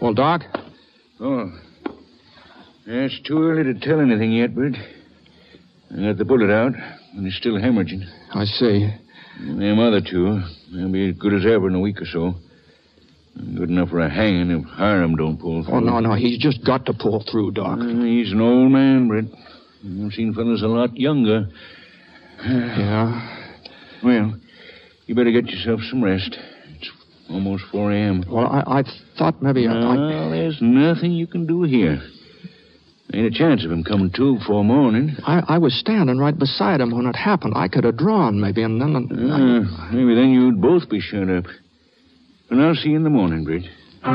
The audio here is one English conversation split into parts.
Well, Doc? Oh. It's too early to tell anything yet, Bert. I got the bullet out, and it's still hemorrhaging. I see. And them other two, they'll be as good as ever in a week or so. Good enough for a hanging if Hiram don't pull through. Oh, no, he's just got to pull through, Doc. He's an old man, Brett. I've seen fellas a lot younger. Yeah? Well, you better get yourself some rest. It's almost 4 a.m. Well, I thought maybe No, there's nothing you can do here. Ain't a chance of him coming to before morning. I was standing right beside him when it happened. I could have drawn, maybe, and then... Maybe then you'd both be shut up. And I'll see you in the morning, Bridge.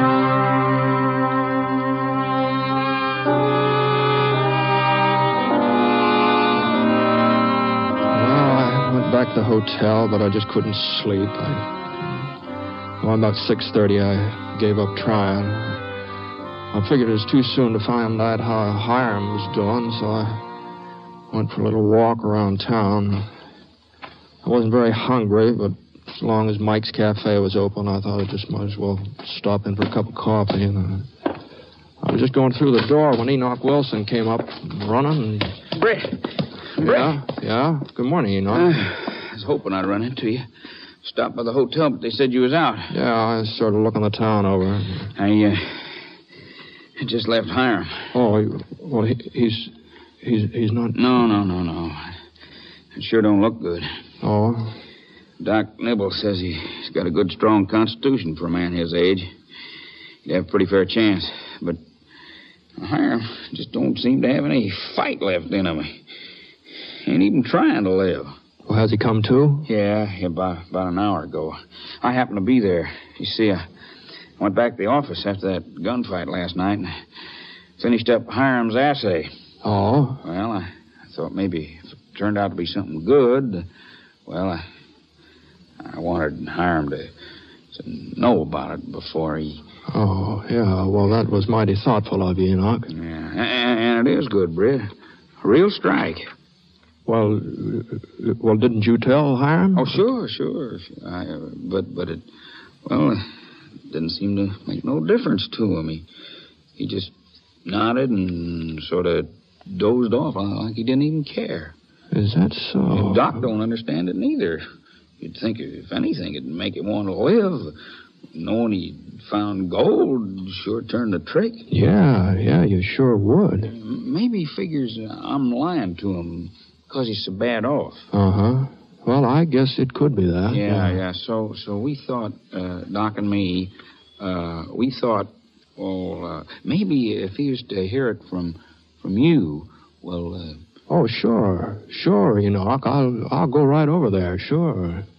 Back to the hotel, but I just couldn't sleep. About 6:30, I gave up trying. I figured it was too soon to find out how Hiram was doing, so I went for a little walk around town. I wasn't very hungry, but as long as Mike's Cafe was open, I thought I just might as well stop in for a cup of coffee. And I was just going through the door when Enoch Wilson came up running. Brett. Yeah. Good morning, Enoch. I was hoping I'd run into you. Stopped by the hotel, but they said you was out. Yeah, I was sort of looking the town over. I just left Hiram. Oh, well, he's not... No. It sure don't look good. Oh? Doc Nibble says he's got a good, strong constitution for a man his age. He'd have a pretty fair chance. But Hiram just don't seem to have any fight left in him. Ain't even trying to live. Well, has he come to? Yeah, about an hour ago. I happened to be there. You see, I went back to the office after that gunfight last night and finished up Hiram's assay. Oh? Well, I thought maybe if it turned out to be something good, well, I wanted Hiram to know about it before he... Oh, yeah. Well, that was mighty thoughtful of you, Enoch. Yeah, and it is good, Britt. A real strike. Well, didn't you tell Hiram? Oh, sure. But it didn't seem to make no difference to him. He just nodded and sort of dozed off like he didn't even care. Is that so? And Doc don't understand it neither. You'd think, if anything, it'd make him want to live. Knowing he found gold sure turned the trick. Yeah, you sure would. Maybe he figures I'm lying to him because he's so bad off. Uh-huh. Well, I guess it could be that. Yeah. So we thought, Doc and me, we thought, maybe if he was to hear it from you, well... Oh, sure, Enoch. I'll go right over there, sure.